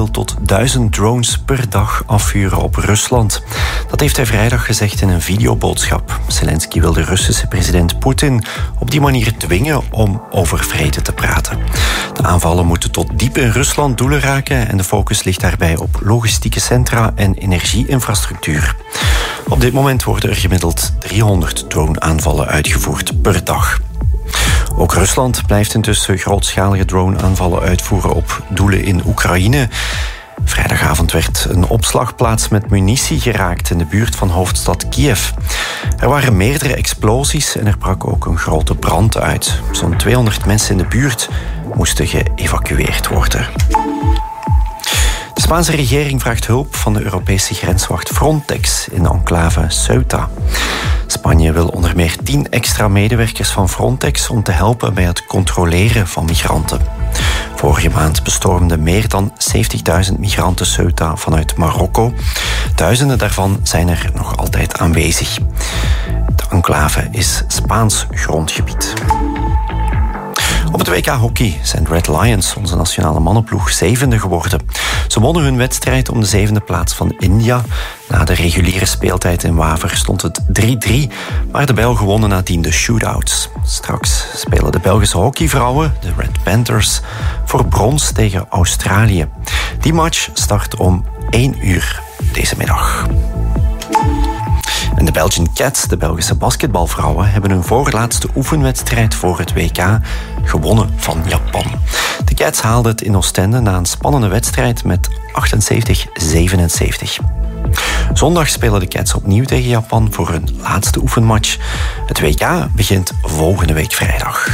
wil tot 1000 drones per dag afvuren op Rusland. Dat heeft hij vrijdag gezegd in een videoboodschap. Zelensky wil de Russische president Poetin op die manier dwingen om over vrede te praten. De aanvallen moeten tot diep in Rusland doelen raken en de focus ligt daarbij op logistieke centra en energieinfrastructuur. Op dit moment worden er gemiddeld 300 drone-aanvallen uitgevoerd per dag. Ook Rusland blijft intussen grootschalige drone-aanvallen uitvoeren op doelen in Oekraïne. Vrijdagavond werd een opslagplaats met munitie geraakt in de buurt van hoofdstad Kiev. Er waren meerdere explosies en er brak ook een grote brand uit. Zo'n 200 mensen in de buurt moesten geëvacueerd worden. De Spaanse regering vraagt hulp van de Europese grenswacht Frontex in de enclave Ceuta. Spanje wil onder meer 10 extra medewerkers van Frontex om te helpen bij het controleren van migranten. Vorige maand bestormden meer dan 70.000 migranten Ceuta vanuit Marokko. Duizenden daarvan zijn er nog altijd aanwezig. De enclave is Spaans grondgebied. Op het WK Hockey zijn de Red Lions, onze nationale mannenploeg, 7e geworden. Ze wonnen hun wedstrijd om de 7e plaats van India. Na de reguliere speeltijd in Waver stond het 3-3, maar de Belgen wonnen nadien de shootouts. Straks spelen de Belgische hockeyvrouwen, de Red Panthers, voor brons tegen Australië. Die match start om 1 uur deze middag. En de Belgian Cats, de Belgische basketbalvrouwen, hebben hun voorlaatste oefenwedstrijd voor het WK gewonnen van Japan. De Cats haalden het in Oostende na een spannende wedstrijd met 78-77. Zondag spelen de Cats opnieuw tegen Japan voor hun laatste oefenmatch. Het WK begint volgende week vrijdag.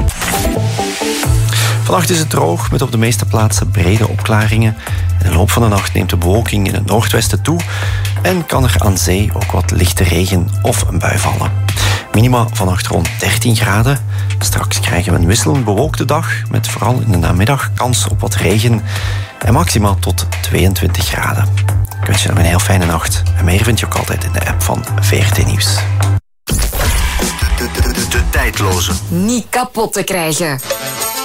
Vannacht is het droog met op de meeste plaatsen brede opklaringen. In de loop van de nacht neemt de bewolking in het noordwesten toe en kan er aan zee ook wat lichte regen of een bui vallen. Minima vannacht rond 13 graden. Straks krijgen we een wisselend bewolkte dag met vooral in de namiddag kans op wat regen en maximaal tot 22 graden. Ik wens je nog een heel fijne nacht en meer vind je ook altijd in de app van VRT Nieuws. De tijdloze. Niet kapot te krijgen.